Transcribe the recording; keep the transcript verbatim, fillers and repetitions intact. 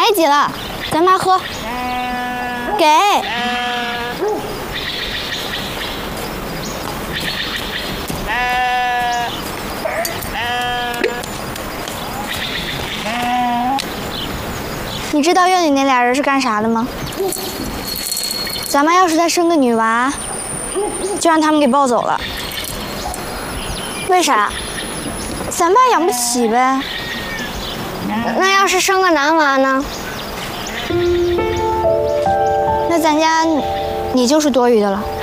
来得及了，咱妈喝。给。你知道院里那俩人是干啥的吗？咱妈要是再生个女娃，就让他们给抱走了。为啥？咱爸养不起呗。 那要是生个男娃呢？ 那咱家你就是多余的了。